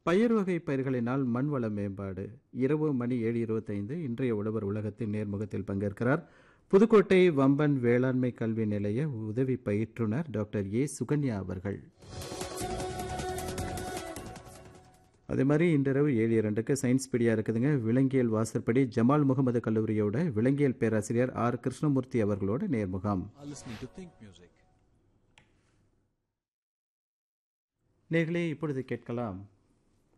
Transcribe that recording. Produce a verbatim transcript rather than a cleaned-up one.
பயிர் வகை பயிர்களினால் மண் வள மேம்பாடு இரவு மணி ஏழு இருபத்தைந்து இன்றைய உழவர் உலகத்தின் நேர்முகத்தில் பங்கேற்கிறார் புதுக்கோட்டை வம்பன் வேளாண்மை கல்வி நிலைய உதவி பயிற்றுனர் டாக்டர் ஏ சுகன்யா அவர்கள். அதே மாதிரி இன்றிரவு ஏழு இரண்டுக்கு சயின்ஸ் பீடியா இருக்குதுங்க. விலங்கியல் வாசற்படி ஜமால் முகமது கல்லூரியோட விலங்கியல் பேராசிரியர் ஆர் கிருஷ்ணமூர்த்தி அவர்களோட நேர்முகம். நேர்களே இப்பொழுது கேட்கலாம்